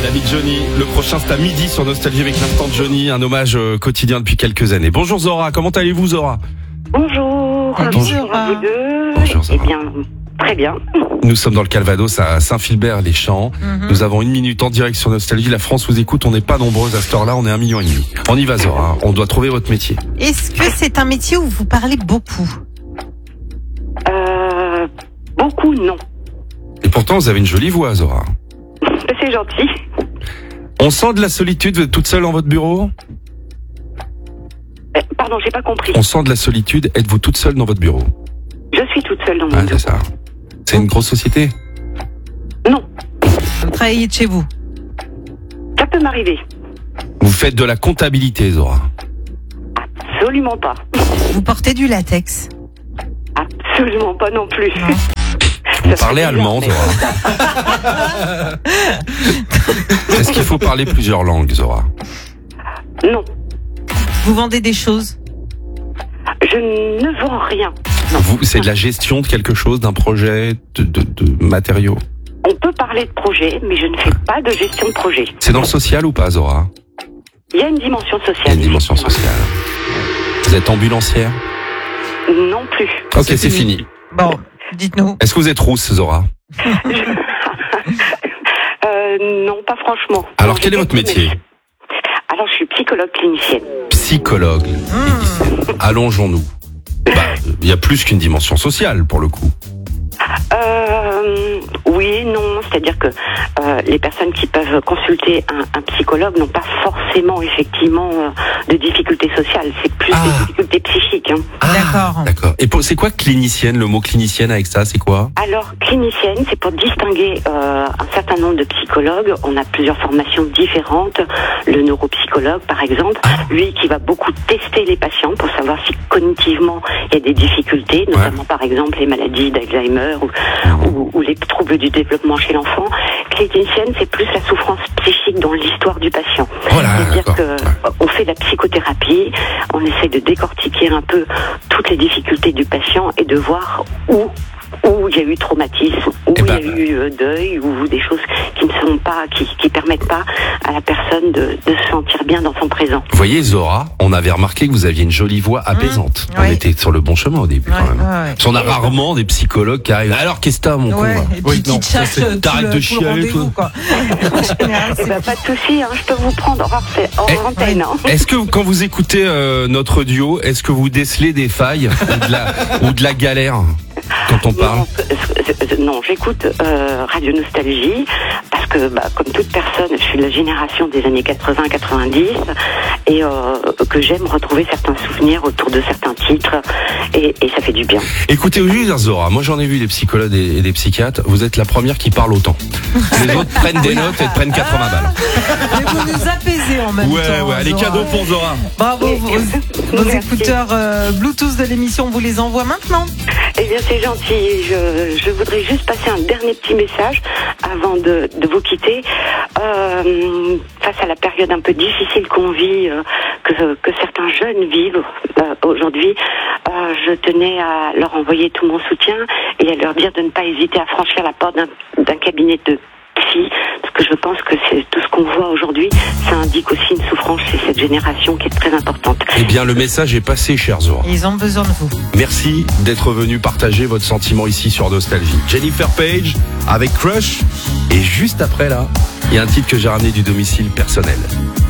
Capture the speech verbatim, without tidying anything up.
la vie de Johnny. Le prochain, c'est à midi sur Nostalgie avec l'instant de Johnny, un hommage quotidien depuis quelques années. Bonjour Zora, comment allez-vous Zora? Bonjour, bonjour à vous deux. Bonjour Zora. Eh bien, très bien. Nous sommes dans le Calvados à Saint-Philbert-les-Champs. Mm-hmm. Nous avons une minute en direct sur Nostalgie. La France vous écoute, on n'est pas nombreux à cette heure-là, on est un million et demi. On y va Zora, on doit trouver votre métier. Est-ce que c'est un métier où vous parlez beaucoup? Euh, beaucoup, non. Et pourtant, vous avez une jolie voix Zora. C'est gentil. On sent de la solitude, vous êtes toute seule dans votre bureau? Euh, pardon, j'ai pas compris. On sent de la solitude, êtes-vous toute seule dans votre bureau? Je suis toute seule dans mon ah, bureau. C'est ça. C'est une grosse société? Non. Vous travaillez de chez vous? Ça peut m'arriver. Vous faites de la comptabilité, Zora? Absolument pas. Vous portez du latex? Absolument pas non plus. Non. Vous parlez allemand, Zora? Est-ce qu'il faut parler plusieurs langues, Zora? Non. Vous vendez des choses? Je ne vends rien. Non. Vous, c'est de la gestion de quelque chose, d'un projet, de, de, de matériaux? On peut parler de projet, mais je ne fais pas de gestion de projet. C'est dans le social ou pas, Zora? Il y a une dimension sociale. Il y a une dimension sociale. Vous êtes ambulancière? Non plus. Ok, c'est, c'est fini. fini. Bon, dites-nous. Est-ce que vous êtes rousse, Zora? euh, non, pas franchement. Alors, non, quel est votre métier? Alors, je suis psychologue clinicienne. Psychologue. Mmh. Allongeons-nous. Bah, il y a plus qu'une dimension sociale, pour le coup. Euh, oui, non, c'est-à-dire que euh, les personnes qui peuvent consulter un, un psychologue n'ont pas forcément effectivement euh, de difficultés sociales, c'est plus ah. des difficultés psychiques. Hein. Ah, d'accord. D'accord. Et pour, c'est quoi clinicienne? Le mot clinicienne avec ça, c'est quoi? Alors, clinicienne, c'est pour distinguer euh, un certain nombre de psychologues. On a plusieurs formations différentes. Le neuropsychologue, par exemple, ah. lui qui va beaucoup tester les patients pour savoir si cognitivement il y a des difficultés, notamment ouais. par exemple les maladies d'Alzheimer ou, ou, ou les troubles du développement chez l'enfant. Clinicienne, c'est plus la souffrance psychique dans l'histoire du patient. Oh là, C'est-à-dire d'accord. qu'on fait de la psychothérapie, on essaie de décortiquer un peu toutes les difficultés du patient et de voir où où il y a eu traumatisme, où il ben, y a eu euh, deuil, ou des choses qui ne sont pas, qui, qui permettent pas à la personne de, de se sentir bien dans son présent. Vous voyez, Zora, on avait remarqué que vous aviez une jolie voix apaisante. Mmh, on ouais. était sur le bon chemin au début, ouais, quand même. Ouais, ouais. On a rarement des psychologues qui arrivent. Alors, qu'est-ce que t'as, mon ouais, con? Et puis, oui, non, ça, c'est, t'arrêtes de chialer, toi. Quoi. général, c'est bah, pas de souci, hein, je peux vous prendre hors, hors eh, antenne. Hein. Est-ce que, quand vous écoutez euh, notre duo, est-ce que vous décelez des failles ou de la, ou de la galère quand on parle? Non, non j'écoute euh, Radio Nostalgie parce que, bah, comme toute personne, je suis de la génération des années quatre-vingts quatre-vingt-dix et euh, que j'aime retrouver certains souvenirs autour de certains titres et, et ça fait du bien. Écoutez, juste Zora, moi j'en ai vu des psychologues et des psychiatres, vous êtes la première qui parle autant. Les autres prennent des notes et te prennent quatre-vingts balles. Mais vous nous apaisez en même ouais, temps. Ouais, ouais, les cadeaux pour Zora. Bravo, vos, vos écouteurs euh, Bluetooth de l'émission, vous les envoie maintenant? Eh bien, c'est gentil. Je, je voudrais juste passer un dernier petit message avant de, de vous quitter. Euh, face à la période un peu difficile qu'on vit, euh, que, que certains jeunes vivent euh, aujourd'hui, euh, je tenais à leur envoyer tout mon soutien et à leur dire de ne pas hésiter à franchir la porte d'un, d'un cabinet de psy, parce que je pense que c'est tout ce qu'on voit aujourd'hui, ça indique aussi une souffrance chez cette génération qui est très importante. Eh bien, le message est passé, chers Zora. Ils ont besoin de vous. Merci d'être venu partager votre sentiment ici sur Nostalgie. Jennifer Page avec Crush. Et juste après, là, il y a un titre que j'ai ramené du domicile personnel.